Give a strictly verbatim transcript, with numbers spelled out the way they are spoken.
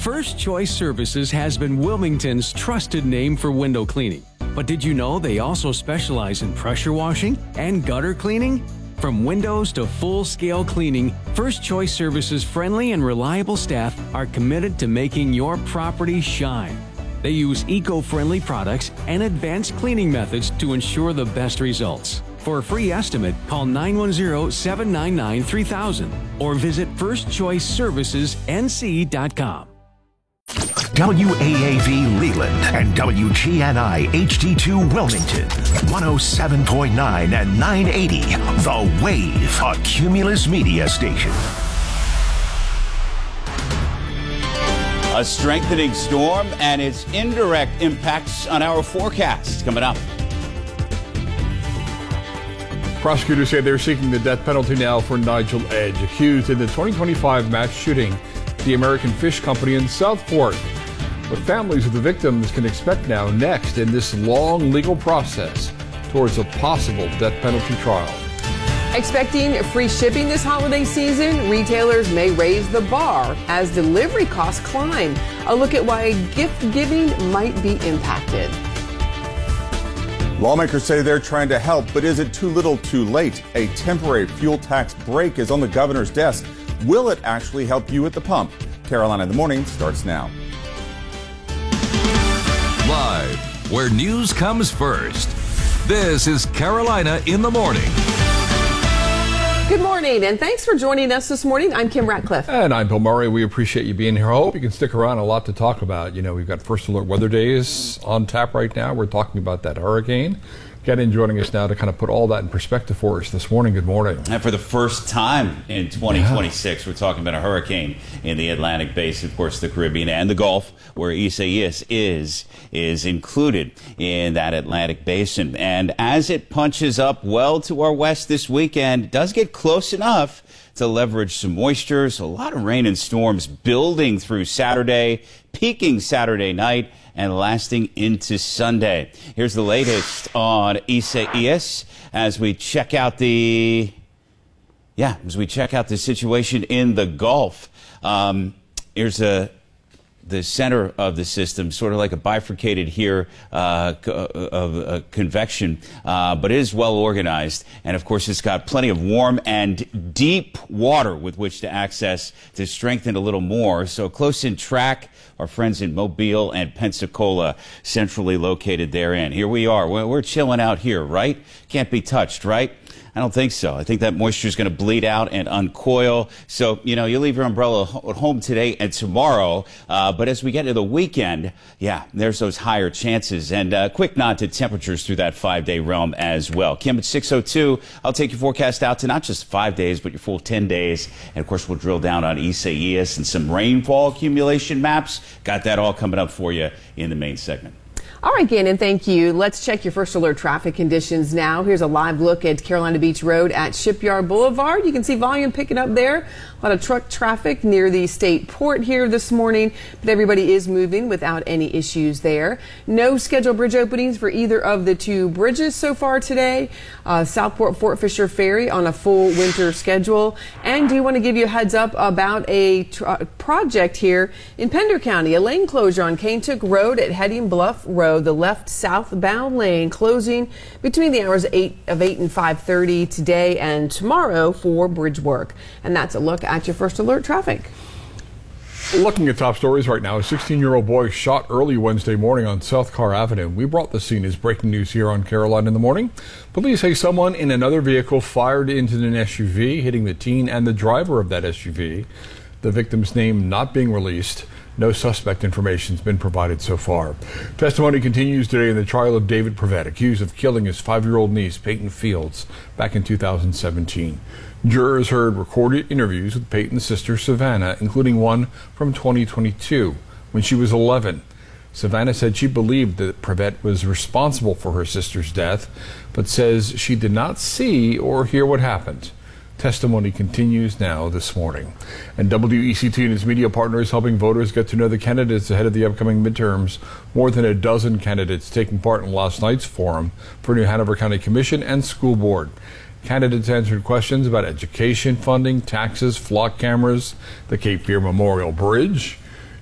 First Choice Services has been Wilmington's trusted name for window cleaning. But did you know they also specialize in pressure washing and gutter cleaning? From windows to full-scale cleaning, First Choice Services' friendly and reliable staff are committed to making your property shine. They use eco-friendly products and advanced cleaning methods to ensure the best results. For a free estimate, call nine one zero, seven nine nine, three thousand or visit first choice services n c dot com. W A A V Leland and W G N I H D two Wilmington, one oh seven point nine and nine eighty, The Wave, a Cumulus media station. A strengthening storm and its indirect impacts on our forecast coming up. Prosecutors say they're seeking the death penalty now for Nigel Edge, accused in the twenty twenty-five mass shooting at the American Fish Company in Southport. What families of the victims can expect now next in this long legal process towards a possible death penalty trial. Expecting free shipping this holiday season, retailers may raise the bar as delivery costs climb. A look at why gift giving might be impacted. Lawmakers say they're trying to help, but is it too little too late? A temporary fuel tax break is on the governor's desk. Will it actually help you at the pump? Carolina in the Morning starts now. Live, where news comes first. This is Carolina in the Morning. Good morning, and thanks for joining us this morning. I'm Kim Ratcliffe. And I'm Bill Murray. We appreciate you being here. I hope you can stick around. A lot to talk about. You know, we've got First Alert Weather Days on tap right now. We're talking about that hurricane. Get in joining us now to kind of put all that in perspective for us this morning. Good morning. And for the first time in twenty twenty-six, yeah. We're talking about a hurricane in the Atlantic Basin, of course, the Caribbean and the Gulf, where Isaias is, is included in that Atlantic Basin. And as it punches up well to our west this weekend, it does get close enough to leverage some moisture. So a lot of rain and storms building through Saturday, peaking Saturday night, and lasting into Sunday. Here's the latest on Isaias as we check out the, yeah, as we check out the situation in the Gulf. Um, here's a, the center of the system, sort of like a bifurcated here uh, of uh, convection, uh, but it is well organized. And of course, it's got plenty of warm and deep water with which to access to strengthen a little more. So close in track, our friends in Mobile and Pensacola, centrally located therein. Here we are. We're, we're chilling out here, right? Can't be touched, right? I don't think so. I think that moisture is going to bleed out and uncoil. So, you know, you leave your umbrella at home today and tomorrow. Uh, but as we get into the weekend, yeah, there's those higher chances. And a uh, quick nod to temperatures through that five-day realm as well. Kim, at six oh two, I'll take your forecast out to not just five days, but your full ten days. And, of course, we'll drill down on Isaias and some rainfall accumulation maps. Got that all coming up for you in the main segment. All right, Gannon, thank you. Let's check your First Alert traffic conditions now. Here's a live look at Carolina Beach Road at Shipyard Boulevard. You can see volume picking up there. A lot of truck traffic near the state port here this morning, but everybody is moving without any issues there. No scheduled bridge openings for either of the two bridges so far today. Uh, Southport Fort Fisher Ferry on a full winter schedule. And do want to give you a heads up about a tr- project here in Pender County, a lane closure on Kaintuck Road at Heading Bluff Road. The left southbound lane closing between the hours eight of eight and five thirty today and tomorrow for bridge work. And that's a look at your First Alert traffic. Looking at top stories right now, a sixteen-year-old boy shot early Wednesday morning on South Carr Avenue. We brought the scene as breaking news here on Carolina in the Morning. Police say someone in another vehicle fired into an S U V, hitting the teen and the driver of that S U V. The victim's name not being released. No suspect information has been provided so far. Testimony continues today in the trial of David Prevet, accused of killing his five-year-old niece, Peyton Fields, back in two thousand seventeen. Jurors heard recorded interviews with Peyton's sister, Savannah, including one from twenty twenty-two, when she was eleven. Savannah said she believed that Prevet was responsible for her sister's death, but says she did not see or hear what happened. Testimony continues now this morning. And W E C T and its media partners helping voters get to know the candidates ahead of the upcoming midterms. More than a dozen candidates taking part in last night's forum for New Hanover County Commission and School Board. Candidates answered questions about education funding, taxes, flock cameras, the Cape Fear Memorial Bridge,